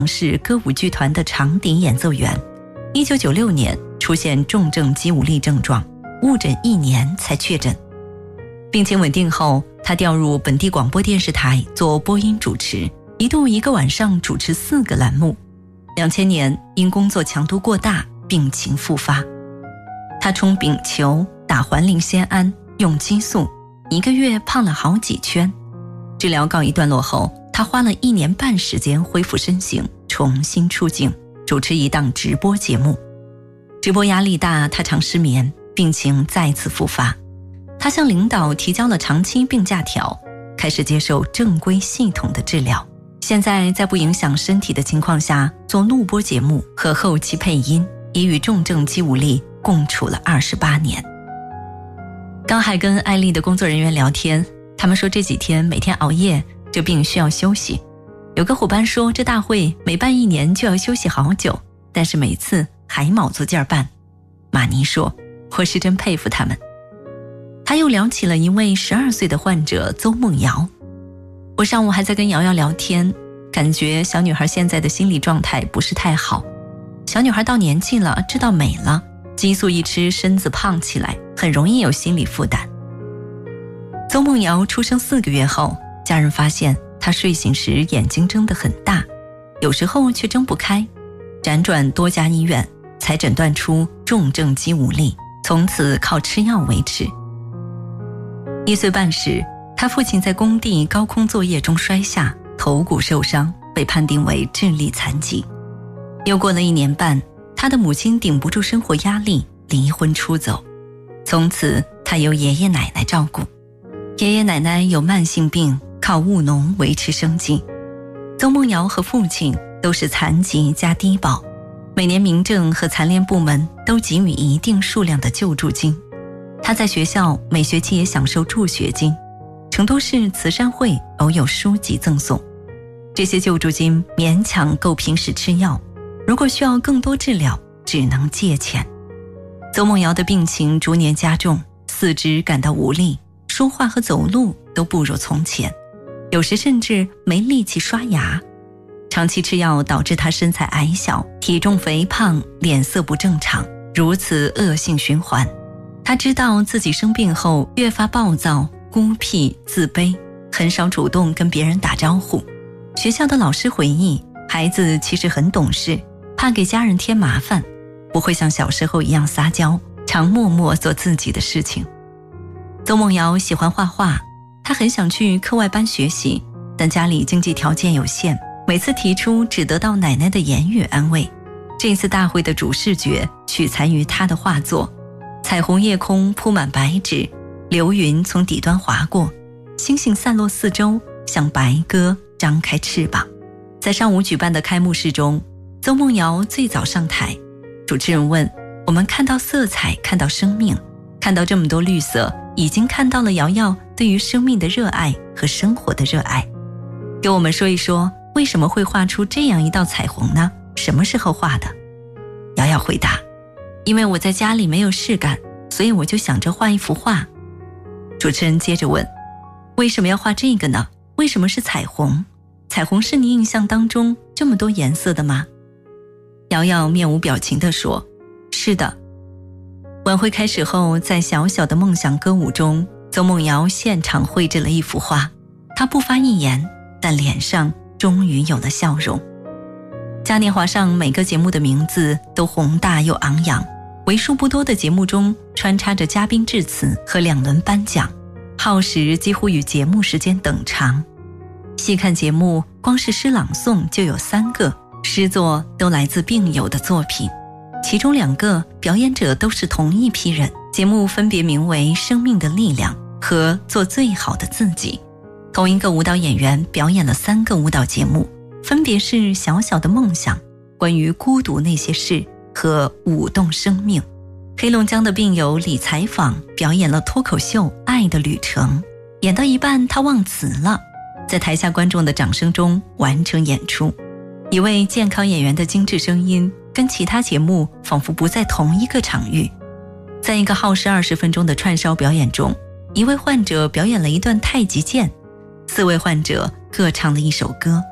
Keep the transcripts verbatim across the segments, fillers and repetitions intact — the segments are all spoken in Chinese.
是歌舞剧团的长笛演奏员。一九九六年出现重症肌无力症状，误诊一年才确诊。病情稳定后，他调入本地广播电视台做播音主持，一度一个晚上主持四个栏目。两千年因工作强度过大，病情复发。他冲丙球、打环磷酰胺、用激素，一个月胖了好几圈。治疗告一段落后，他花了一年半时间恢复身形，重新出镜，主持一档直播节目。直播压力大，他常失眠，病情再次复发。他向领导提交了长期病假条，开始接受正规系统的治疗。现在在不影响身体的情况下做录播节目和后期配音，已与重症肌无力共处了二十八年。刚还跟艾丽的工作人员聊天，他们说这几天每天熬夜，这病需要休息。有个伙伴说这大会每办一年就要休息好久，但是每次还卯足劲儿办。马尼说，我是真佩服他们。他又聊起了一位十二岁的患者邹梦瑶。我上午还在跟瑶瑶聊天，感觉小女孩现在的心理状态不是太好。小女孩到年纪了，知道美了，激素一吃，身子胖起来，很容易有心理负担。邹梦瑶出生四个月后，家人发现她睡醒时眼睛睁得很大，有时候却睁不开，辗转多家医院才诊断出重症肌无力，从此靠吃药维持。一岁半时，他父亲在工地高空作业中摔下，头骨受伤，被判定为智力残疾。又过了一年半，他的母亲顶不住生活压力，离婚出走，从此他由爷爷奶奶照顾。爷爷奶奶有慢性病，靠务农维持生计。邹梦瑶和父亲都是残疾加低保，每年民政和残联部门都给予一定数量的救助金。他在学校每学期也享受助学金，成都市慈善会偶有书籍赠送。这些救助金勉强够平时吃药，如果需要更多治疗，只能借钱。邹梦瑶的病情逐年加重，四肢感到无力，说话和走路都不如从前，有时甚至没力气刷牙。长期吃药导致他身材矮小，体重肥胖，脸色不正常，如此恶性循环。他知道自己生病后越发暴躁、孤僻、自卑，很少主动跟别人打招呼。学校的老师回忆，孩子其实很懂事，怕给家人添麻烦，不会像小时候一样撒娇，常默默做自己的事情。邹梦瑶喜欢画画，她很想去课外班学习，但家里经济条件有限，每次提出只得到奶奶的言语安慰。这次大会的主视觉取材于她的画作，彩虹夜空铺满白纸，流云从底端划过，星星散落四周，像白鸽张开翅膀。在上午举办的开幕式中，邹梦瑶最早上台，主持人问，我们看到色彩，看到生命，看到这么多绿色，已经看到了瑶瑶对于生命的热爱和生活的热爱。给我们说一说，为什么会画出这样一道彩虹呢？什么时候画的？瑶瑶回答，因为我在家里没有事干，所以我就想着画一幅画。主持人接着问，为什么要画这个呢？为什么是彩虹？彩虹是你印象当中这么多颜色的吗？瑶瑶面无表情地说，是的。晚会开始后，在小小的梦想歌舞中，邹梦瑶现场绘制了一幅画，她不发一言，但脸上终于有了笑容。嘉年华上每个节目的名字都宏大又昂扬，为数不多的节目中穿插着嘉宾致辞和两轮颁奖，耗时几乎与节目时间等长。细看节目，光是诗朗诵就有三个，诗作都来自病友的作品，其中两个表演者都是同一批人，节目分别名为《生命的力量》和《做最好的自己》。同一个舞蹈演员表演了三个舞蹈节目，分别是《小小的梦想》、关于孤独那些事和《舞动生命》。黑龙江的病友李采访表演了脱口秀《爱的旅程》，演到一半他忘词了，在台下观众的掌声中完成演出。一位健康演员的精致声音跟其他节目仿佛不在同一个场域。在一个耗时二十分钟的串烧表演中，一位患者表演了一段太极剑，四位患者各唱了一首歌。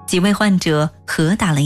几位患者合打了